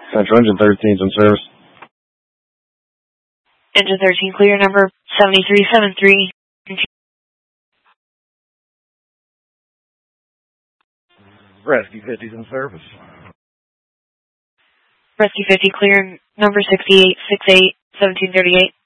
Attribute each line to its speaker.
Speaker 1: Central Engine 13's in service.
Speaker 2: Engine 13, clear number 7373.
Speaker 3: Rescue 50's in service.
Speaker 2: Rescue 50, clear number 6868, 1738.